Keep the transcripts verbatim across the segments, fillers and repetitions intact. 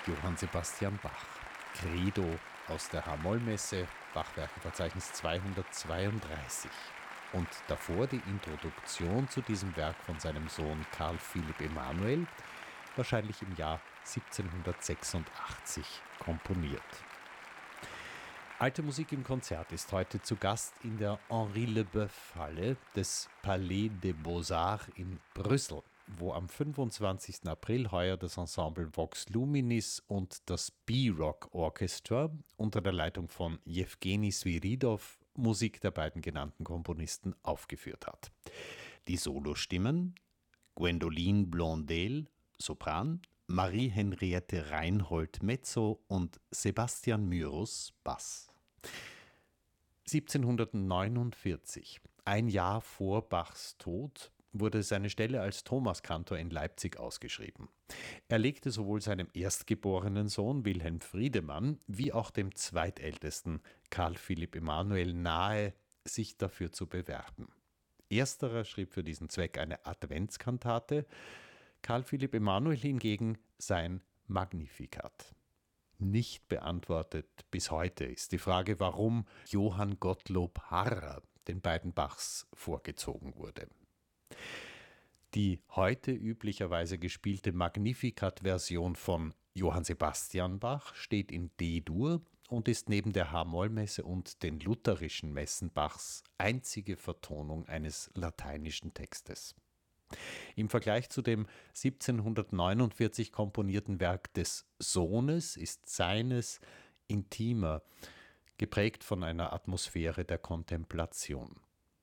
Johann Sebastian Bach. Credo aus der H-Moll-Messe, Bachwerkeverzeichnis zweihundertzweiunddreißig. Und davor die Introduktion zu diesem Werk von seinem Sohn Karl Philipp Emanuel, wahrscheinlich im Jahr siebzehnhundertsechsundachtzig komponiert. Alte Musik im Konzert ist heute zu Gast in der Henri-Leboeuf-Halle des Palais des Beaux-Arts in Brüssel, wo am fünfundzwanzigsten April heuer das Ensemble Vox Luminis und das B-Rock Orchestra unter der Leitung von Jewgeni Sviridov Musik der beiden genannten Komponisten aufgeführt hat. Die Solostimmen: Gwendoline Blondel, Sopran, Marie-Henriette Reinhold, Mezzo und Sebastian Myrus, Bass. siebzehnhundertneunundvierzig, ein Jahr vor Bachs Tod, wurde seine Stelle als Thomaskantor in Leipzig ausgeschrieben. Er legte sowohl seinem erstgeborenen Sohn Wilhelm Friedemann wie auch dem zweitältesten Karl Philipp Emanuel nahe, sich dafür zu bewerben. Ersterer schrieb für diesen Zweck eine Adventskantate, Karl Philipp Emanuel hingegen sein Magnificat. Nicht beantwortet bis heute ist die Frage, warum Johann Gottlob Harrer den beiden Bachs vorgezogen wurde. Die heute üblicherweise gespielte Magnificat-Version von Johann Sebastian Bach steht in D-Dur und ist neben der H-Moll-Messe und den lutherischen Messen Bachs einzige Vertonung eines lateinischen Textes. Im Vergleich zu dem siebzehnhundertneunundvierzig komponierten Werk des Sohnes ist seines intimer, geprägt von einer Atmosphäre der Kontemplation.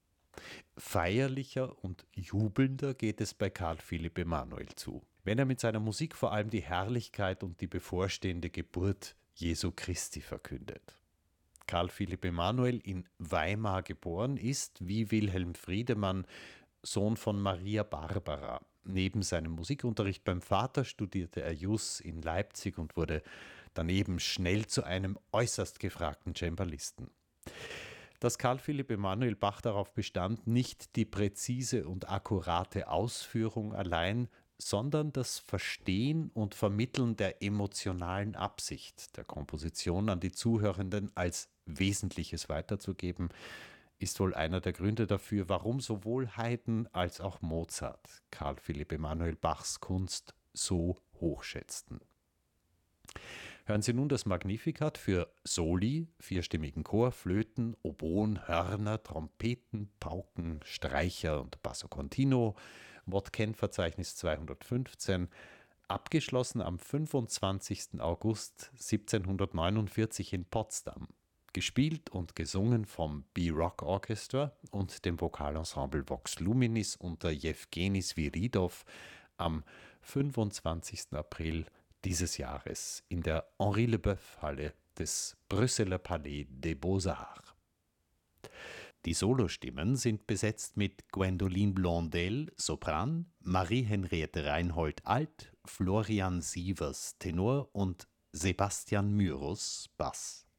Feierlicher und jubelnder geht es bei Karl Philipp Emanuel zu, wenn er mit seiner Musik vor allem die Herrlichkeit und die bevorstehende Geburt Jesu Christi verkündet. Karl Philipp Emanuel, in Weimar geboren, ist, wie Wilhelm Friedemann, Sohn von Maria Barbara. Neben seinem Musikunterricht beim Vater studierte er Jus in Leipzig und wurde daneben schnell zu einem äußerst gefragten Cembalisten. Dass Karl Philipp Emanuel Bach darauf bestand, nicht die präzise und akkurate Ausführung allein, sondern das Verstehen und Vermitteln der emotionalen Absicht der Komposition an die Zuhörenden als Wesentliches weiterzugeben, ist wohl einer der Gründe dafür, warum sowohl Haydn als auch Mozart Karl Philipp Emanuel Bachs Kunst so hochschätzten. Hören Sie nun das Magnificat für Soli, vierstimmigen Chor, Flöten, Oboen, Hörner, Trompeten, Pauken, Streicher und Basso Continuo, Wort-Kenn-Verzeichnis zweihundertfünfzehn, abgeschlossen am fünfundzwanzigsten August siebzehnhundertneunundvierzig in Potsdam. Gespielt und gesungen vom B-Rock Orchestra und dem Vokalensemble Vox Luminis unter Jewgeni Sviridov am fünfundzwanzigsten April dieses Jahres in der Henri-Leboeuf-Halle des Brüsseler Palais des Beaux-Arts. Die Solostimmen sind besetzt mit Gwendoline Blondel, Sopran, Marie-Henriette Reinhold, Alt, Florian Sievers, Tenor und Sebastian Myrus, Bass.